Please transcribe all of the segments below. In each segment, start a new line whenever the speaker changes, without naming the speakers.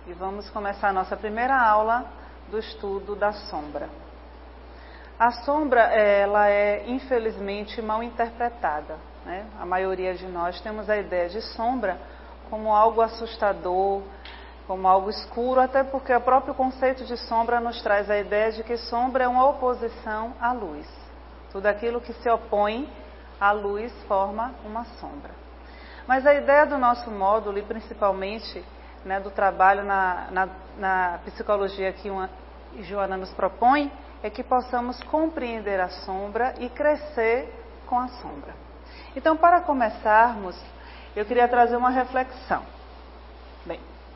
e vamos começar a nossa primeira aula do estudo da sombra. A sombra, ela é infelizmente mal interpretada, né? A maioria de nós temos a ideia de sombra como algo assustador, como algo escuro, até porque o próprio conceito de sombra nos traz a ideia de que sombra é uma oposição à luz. Tudo aquilo que se opõe à luz forma uma sombra. Mas a ideia do nosso módulo, e principalmente, né, do trabalho na psicologia que Joana nos propõe, é que possamos compreender a sombra e crescer com a sombra. Então, para começarmos, eu queria trazer uma reflexão. Bem,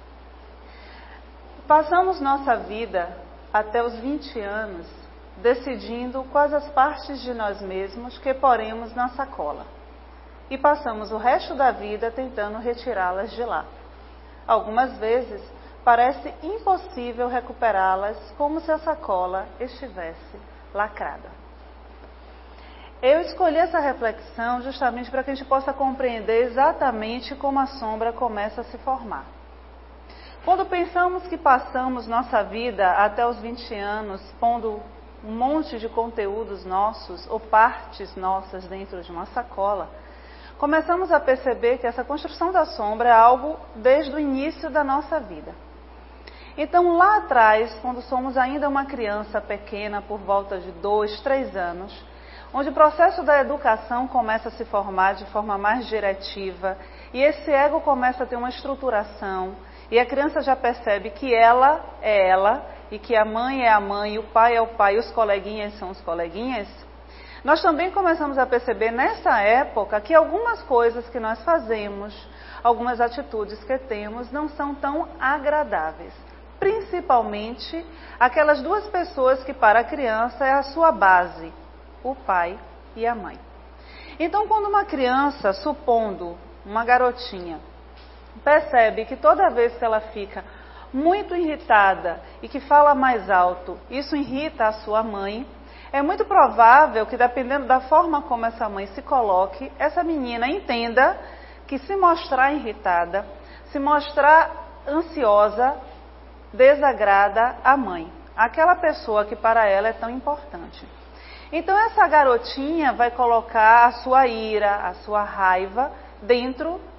passamos nossa vida até os 20 anos decidindo quais as partes de nós mesmos que poremos na sacola. E passamos o resto da vida tentando retirá-las de lá. Algumas vezes parece impossível recuperá-las, como se a sacola estivesse lacrada. Eu escolhi essa reflexão justamente para que a gente possa compreender exatamente como a sombra começa a se formar. Quando pensamos que passamos nossa vida até os 20 anos pondo um monte de conteúdos nossos ou partes nossas dentro de uma sacola, começamos a perceber que essa construção da sombra é algo desde o início da nossa vida. Então, lá atrás, quando somos ainda uma criança pequena, por volta de 2, 3 anos, onde o processo da educação começa a se formar de forma mais diretiva, e esse ego começa a ter uma estruturação, e a criança já percebe que ela é ela, e que a mãe é a mãe, o pai é o pai, e os coleguinhas são os coleguinhas, nós também começamos a perceber nessa época que algumas coisas que nós fazemos, algumas atitudes que temos, não são tão agradáveis. Principalmente aquelas duas pessoas que para a criança é a sua base, o pai e a mãe. Então, quando uma criança, supondo uma garotinha, percebe que toda vez que ela fica muito irritada e que fala mais alto, isso irrita a sua mãe, é muito provável que, dependendo da forma como essa mãe se coloque, essa menina entenda que se mostrar irritada, se mostrar ansiosa, desagrada a mãe, aquela pessoa que para ela é tão importante. Então essa garotinha vai colocar a sua ira, a sua raiva dentro